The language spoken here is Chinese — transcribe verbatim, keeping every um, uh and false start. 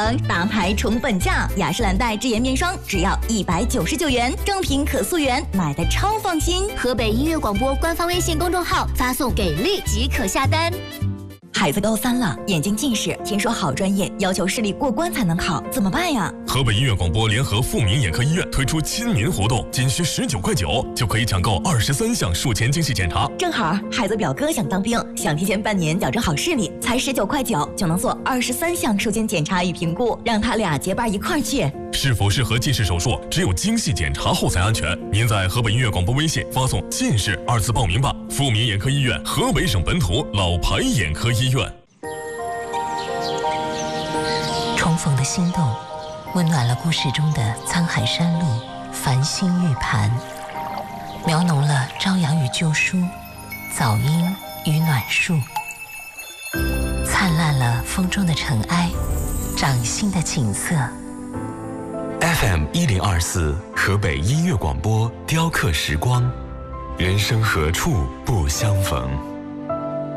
层，大牌宠粉价，雅诗兰黛智颜面霜只要一百九十九元，正品可溯源，买的超放心。 河北音乐广播官方微信公众号发送给力即可下单。 孩子高三了，眼睛近视，听说好专业要求视力过关才能考，怎么办呀？ 河北音乐广播联合富民眼科医院推出亲民活动，仅需十九块九就可以抢购二十三项术前精细检查。 正好孩子表哥想当兵，想提前半年矫正好视力，才十九块九就能做二十三项术前检查与评估，让他俩结伴一块儿去。 是否适合近视手术，只有精细检查后才安全。您在河北音乐广播微信发送“近视”二字报名吧。富民眼科医院，河北省本土老牌眼科医院。 重逢的心动，温暖了故事中的沧海山路、繁星玉盘，描浓了朝阳与旧书、早莺与暖树，灿烂了风中的尘埃、掌心的景色。 F M 一零二四河北音乐广播，雕刻时光，人生何处不相逢。